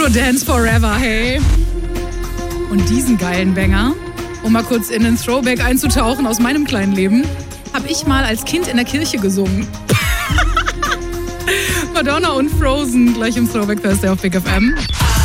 Dance Forever, hey. Und diesen geilen Banger, um mal kurz in den Throwback einzutauchen aus meinem kleinen Leben, habe ich mal als Kind in der Kirche gesungen. Madonna und Frozen, gleich im Throwback Thursday auf Big FM.